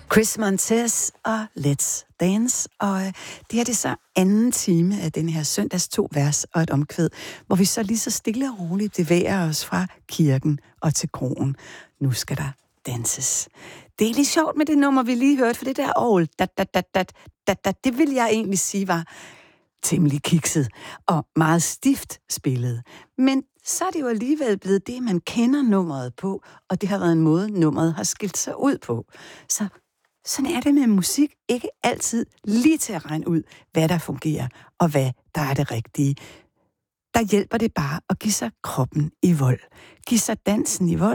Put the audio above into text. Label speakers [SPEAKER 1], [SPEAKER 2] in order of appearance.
[SPEAKER 1] Chris Montez og Let's Dance, og det her det er så anden time af den her søndags 2 vers og et omkvæd, hvor vi så lige så stille og roligt bevæger os fra kirken og til kroen. Nu skal der danses. Det er lidt sjovt med det nummer, vi lige hørte, for det der orgel, det vil jeg egentlig sige var temmelig kikset og meget stift spillet. Men så er det jo alligevel blevet det, man kender nummeret på, og det har været en måde, nummeret har skilt sig ud på. Så sådan er det med musik. Ikke altid lige til at regne ud, hvad der fungerer, og hvad der er det rigtige. Der hjælper det bare at give sig kroppen i vold. Give sig dansen i vold.